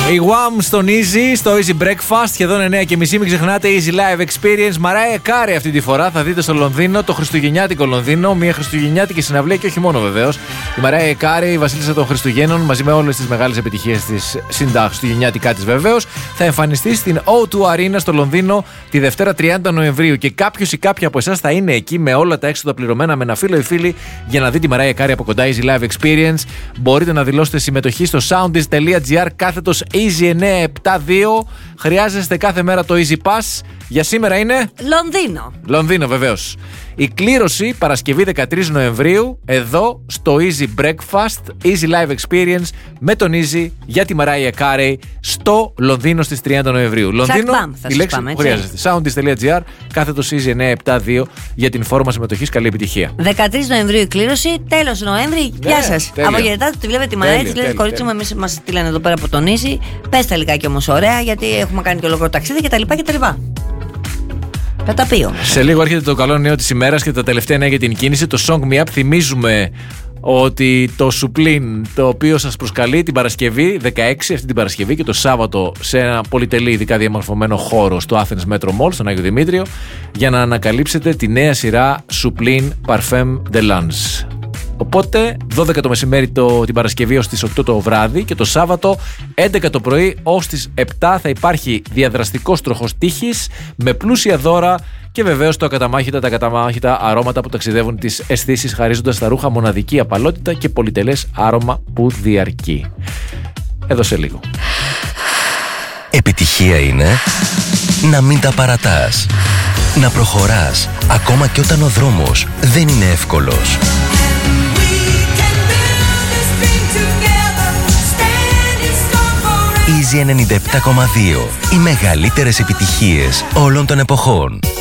Η Wham στον Easy, στο Easy Breakfast, σχεδόν 9:30. Μην ξεχνάτε, Easy Live Experience. Mariah Carey αυτή τη φορά θα δείτε στο Λονδίνο, το χριστουγεννιάτικο Λονδίνο. Μια χριστουγεννιάτικη συναυλία και όχι μόνο βεβαίως. Η Mariah Carey, η βασίλισσα των Χριστουγέννων, μαζί με όλες τις μεγάλες επιτυχίες της τα χριστουγεννιάτικά της βεβαίως, θα εμφανιστεί στην O2 Arena στο Λονδίνο τη Δευτέρα 30 Νοεμβρίου. Και κάποιος ή κάποια από εσάς θα είναι εκεί με όλα τα έξοδα πληρωμένα με ένα φίλο ή φίλη για να δει τη Mariah Carey από κοντά. Easy Live Experience. Μπορείτε να δηλώσετε συμμετοχή στο soundis.gr/972. Χρειάζεστε κάθε μέρα το Easy Pass. Για σήμερα είναι Λονδίνο βεβαίως. Η κλήρωση Παρασκευή 13 Νοεμβρίου εδώ στο Easy Breakfast, Easy Live Experience με τον Easy για τη Mariah Carey στο Λονδίνο στις 30 Νοεμβρίου. Λονδίνο, η λέξη που χρειάζεστε. soundis.gr/972 για την φόρμα συμμετοχής. Καλή επιτυχία. 13 Νοεμβρίου η κλήρωση, τέλος Νοέμβρη. Γεια σας. Απογευματάτε, τη βλέπετε τη Mariah, τη λέτε κορίτσι μου, εμείς μας στείλανε εδώ πέρα από τον Easy. Πες τα λιγάκι όμως ωραία, γιατί έχουμε κάνει και ολόκληρο ταξίδι κτλ. Θα τα πει όμως. Σε λίγο έρχεται το καλό νέο της ημέρας και τα τελευταία νέα για την κίνηση. Το Song Me Up. Θυμίζουμε ότι το Suplin, το οποίο σας προσκαλεί την Παρασκευή 16, αυτή την Παρασκευή, και το Σάββατο σε ένα πολυτελή ειδικά διαμορφωμένο χώρο στο Athens Metro Mall, στον Άγιο Δημήτριο, για να ανακαλύψετε τη νέα σειρά Suplin Parfum de Lance. Οπότε 12 το μεσημέρι την Παρασκευή ως τις 8 το βράδυ και το Σάββατο 11 το πρωί ως τις 7 θα υπάρχει διαδραστικός τροχός τύχης με πλούσια δώρα και βεβαίως τα καταμάχητα αρώματα που ταξιδεύουν τις αισθήσεις, χαρίζοντας στα ρούχα μοναδική απαλότητα και πολυτελές άρωμα που διαρκεί. Εδώ σε λίγο. Επιτυχία είναι να μην τα παρατάς, να προχωράς ακόμα και όταν ο δρόμος δεν είναι εύκολος. Easy 97,2. Οι μεγαλύτερες επιτυχίες όλων των εποχών.